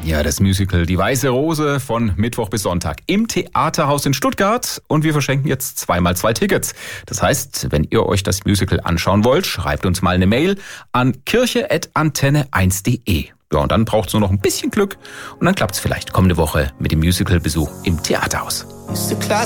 Ja, das Musical Die Weiße Rose von Mittwoch bis Sonntag im Theaterhaus in Stuttgart. Und wir verschenken jetzt 2x2 Tickets. Das heißt, wenn ihr euch das Musical anschauen wollt, schreibt uns mal eine Mail an kirche@antenne1.de. Ja, und dann braucht es nur noch ein bisschen Glück und dann klappt es vielleicht kommende Woche mit dem Musical-Besuch im Theaterhaus.